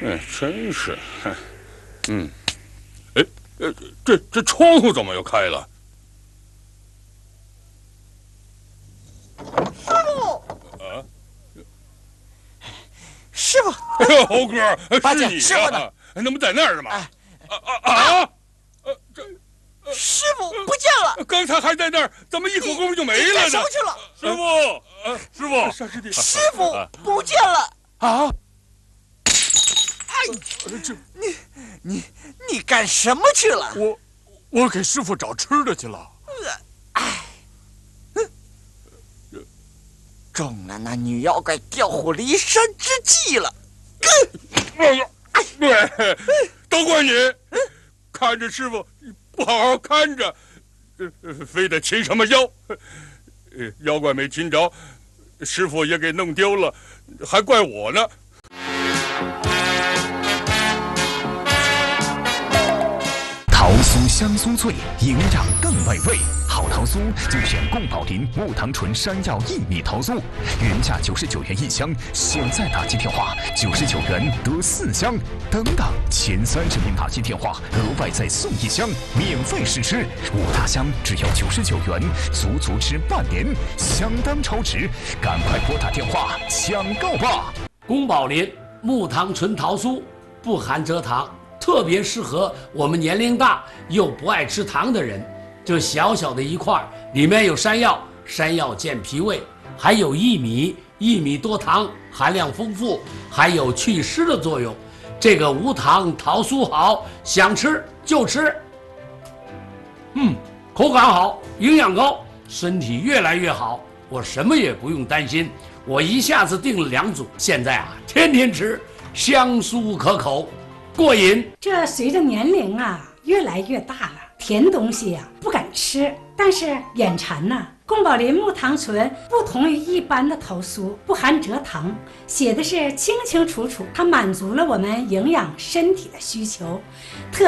哎，真是，嗯，哎，这窗户怎么又开了？ 师傅， 猴哥，是你师傅呢？ 那不在那儿呢吗？ 师傅不见了！ 刚才还在那儿，怎么一会儿功夫就没了呢？ 什么去了？ 师傅，师傅， 师傅不见了！ 啊！ 哎，你干什么去了？ 我给师傅找吃的去了。 中了那女妖怪调虎离山之计了！ 哎呀，对，都怪你，看着师傅不好好看着，非得擒什么妖，妖怪没擒着，师傅也给弄丢了，还怪我呢。 桃酥香酥脆，营养更美味。好桃酥就选贡宝林木糖醇山药薏米桃酥，原价99元1箱，现在打击电话99元得4箱。等等，前30名打击电话额外再送1箱，免费试吃。5大箱只要99元，足吃半年，相当超值。赶快拨打电话抢购吧！ 宫保林木糖醇桃酥不含蔗糖，特别适合我们年龄大又不爱吃糖的人。这小小的一块里面有山药，山药健脾胃，还有薏米，薏米多糖，含量丰富，还有祛湿的作用。这个无糖桃酥好，想吃就吃。口感好，营养高，身体越来越好，我什么也不用担心。我一下子订了2组，现在天天吃，香酥可口，过瘾。 这随着年龄越来越大了，甜东西不敢吃，但是眼馋呐。宫保林木糖醇不同于一般的桃酥，不含蔗糖，写的是清清楚楚，它满足了我们营养身体的需求。